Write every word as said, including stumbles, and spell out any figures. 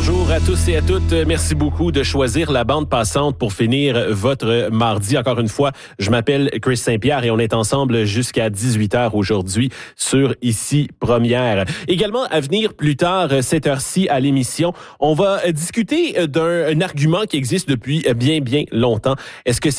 Bonjour à tous et à toutes. Merci beaucoup de choisir la bande passante pour finir votre mardi. Encore une fois, je m'appelle Chris Saint-Pierre et on est ensemble jusqu'à dix-huit heures aujourd'hui sur Ici Première. Également, à venir plus tard, cette heure-ci à l'émission, on va discuter d'un un argument qui existe depuis bien, bien longtemps. Est-ce que